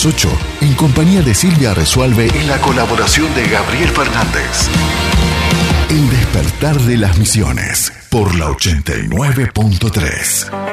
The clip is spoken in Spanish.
las 8, en compañía de Silvia Resualve y la colaboración de Gabriel Fernández. El despertar de las misiones, por la 89.3.